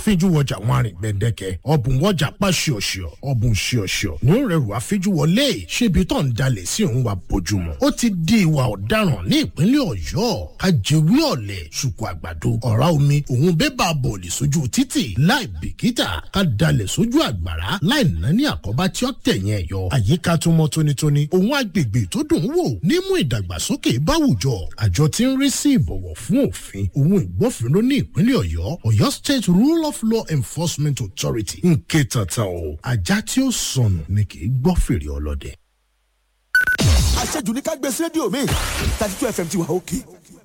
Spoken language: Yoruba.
àfijúwọjà wọn àrìn gbẹ̀dẹ̀kẹ̀ ọ̀bùn wọjà pa ṣíọ̀ṣíọ̀ ọ̀bùn ṣíọ̀ṣíọ̀ ní ó rẹrù àfijúwọlé ṣébi tó ń dalẹ̀ sí òun wa bójúmọ́ ó ti di ìwà ọ̀daràn ní ìpínlẹ̀ ọ̀yọ́ kájẹwé ọ̀lẹ̀ ṣùkú àgbàdo ọ̀rá omi òun bébà bọ̀ọ̀lì sójú títì láì bìkítà ká dalẹ̀ sójú àgbàrá láì ná ní àkọ́bá tí ó tẹ̀yìn ẹ̀yọ àyíká tó mọ́ tónítóní òun agbègbè tó dùn ún wò nímú ìdàgbàsókè báwùjọ àjọ tí ń rí sí ìbọ̀wọ̀ fún òfin òun ìgbófinró ní ìpínlẹ̀ ọ̀yọ́ ọ̀yọ́ state rule of law enforcement authority ń ké tata o ajá tí ó sọnù ni kì í gbọ́ fèrè ọlọ́dẹ. àṣejù ní ká gbé sí rédíò mi 32 FM ti wà òkè.